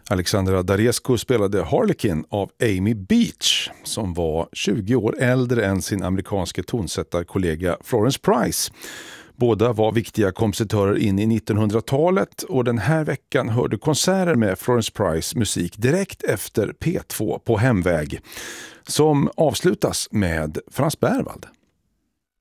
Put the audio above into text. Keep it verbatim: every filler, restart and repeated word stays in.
Alexandra Darescu spelade Harlequin av Amy Beach, som var tjugo år äldre än sin amerikanske tonsättarkollega Florence Price. Båda var viktiga kompositörer in i nittonhundratalet, och den här veckan hörde konserter med Florence Price musik direkt efter P två på hemväg, som avslutas med Frans Berwald.